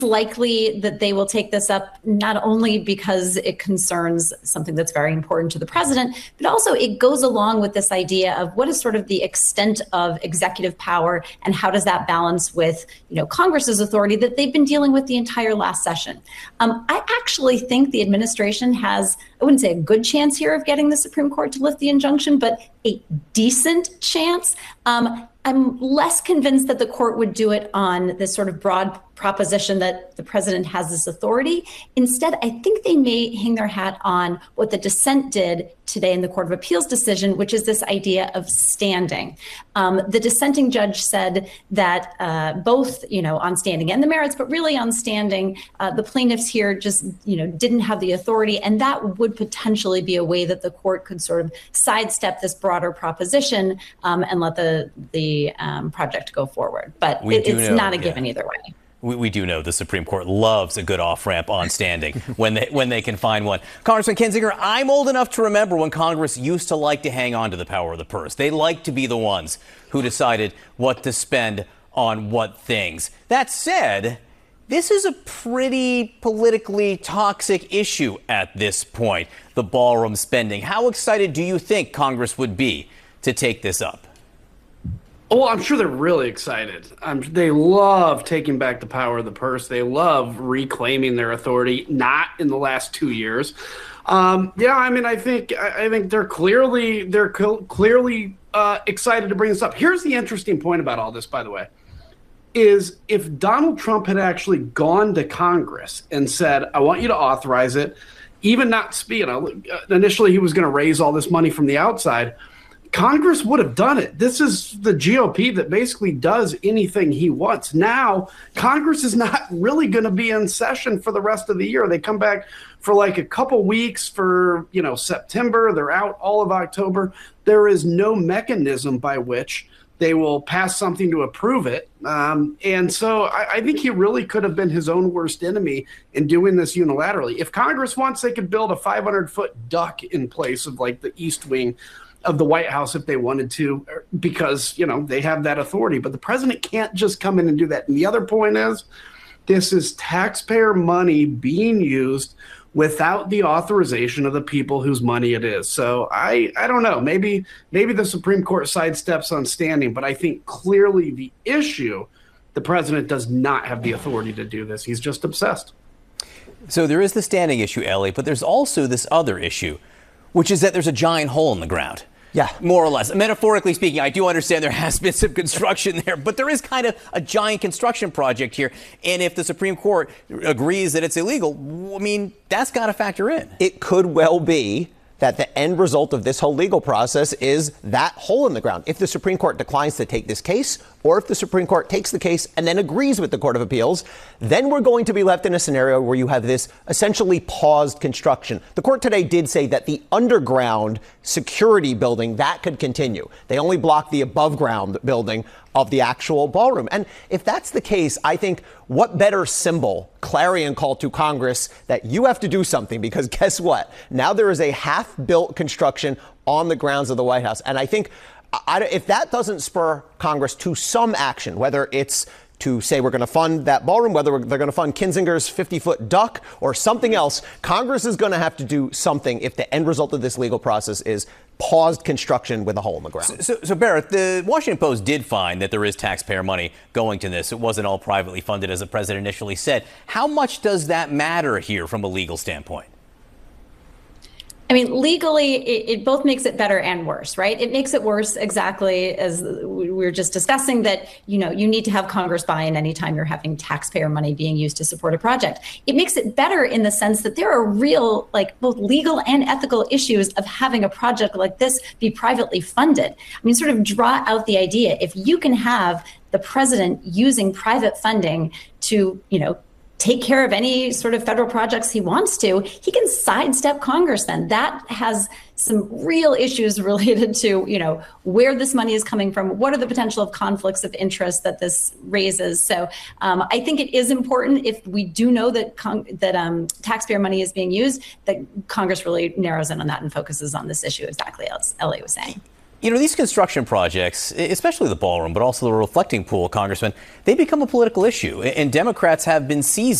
likely that they will take this up, not only because it concerns something that's very important to the president, but also it goes along with this idea of what is sort of the extent of executive power and how does that balance with, Congress's authority that they've been dealing with the entire last session. I actually think the administration has, I wouldn't say a good chance here of getting the Supreme Court to lift the injunction, but a decent chance. I'm less convinced that the court would do it on this sort of broad proposition that the president has this authority. Instead, I think they may hang their hat on what the dissent did today in the Court of Appeals decision, which is this idea of standing. The dissenting judge said that both, on standing and the merits, but really on standing, the plaintiffs here just, didn't have the authority. And that would potentially be a way that the court could sort of sidestep this broader proposition and let the project go forward. But it's not a given either way. We do know the Supreme Court loves a good off-ramp on standing when they can find one. Congressman Kinzinger, I'm old enough to remember when Congress used to like to hang on to the power of the purse. They like to be the ones who decided what to spend on what things. That said, this is a pretty politically toxic issue at this point, the ballroom spending. How excited do you think Congress would be to take this up? Oh, I'm sure they're really excited. They love taking back the power of the purse. They love reclaiming their authority, not in the last 2 years. I think they're clearly excited to bring this up. Here's the interesting point about all this, by the way, is if Donald Trump had actually gone to Congress and said, I want you to authorize it, even not, initially he was going to raise all this money from the outside, Congress would have done it. This is the GOP that basically does anything he wants. Now, Congress is not really going to be in session for the rest of the year. They come back for like a couple weeks for, September. They're out all of October. There is no mechanism by which they will pass something to approve it. And so I think he really could have been his own worst enemy in doing this unilaterally. If Congress wants, they could build a 500-foot duck in place of like the East Wing of the White House if they wanted to, because, they have that authority. But the president can't just come in and do that. And the other point is, this is taxpayer money being used without the authorization of the people whose money it is. So I don't know. Maybe the Supreme Court sidesteps on standing, but I think clearly the issue, the president does not have the authority to do this. He's just obsessed. So there is the standing issue, Ellie, but there's also this other issue, which is that there's a giant hole in the ground. Yeah, more or less. Metaphorically speaking, I do understand there has been some construction there, but there is kind of a giant construction project here. And if the Supreme Court agrees that it's illegal, that's got to factor in. It could well be that the end result of this whole legal process is that hole in the ground. If the Supreme Court declines to take this case, or if the Supreme Court takes the case and then agrees with the Court of Appeals, then we're going to be left in a scenario where you have this essentially paused construction. The court today did say that the underground security building, that could continue. They only blocked the above ground building of the actual ballroom. And if that's the case, I think what better symbol, clarion call to Congress that you have to do something, because guess what? Now there is a half-built construction on the grounds of the White House. And I think if that doesn't spur Congress to some action, whether it's to say we're going to fund that ballroom, whether they're going to fund Kinzinger's 50-foot duck or something else, Congress is going to have to do something if the end result of this legal process is paused construction with a hole in the ground. So Barrett, the Washington Post did find that there is taxpayer money going to this. It wasn't all privately funded, as the president initially said. How much does that matter here from a legal standpoint? Legally, it both makes it better and worse, right? It makes it worse exactly as we were just discussing, that, you need to have Congress buy-in anytime you're having taxpayer money being used to support a project. It makes it better in the sense that there are real, both legal and ethical issues of having a project like this be privately funded. Sort of draw out the idea, if you can have the president using private funding to, take care of any sort of federal projects he wants to, he can sidestep Congress then. That has some real issues related to, where this money is coming from, what are the potential of conflicts of interest that this raises. So I think it is important, if we do know that taxpayer money is being used, that Congress really narrows in on that and focuses on this issue exactly as Ellie was saying. You know, these construction projects, especially the ballroom, but also the reflecting pool, Congressman, they become a political issue. And Democrats have been seizing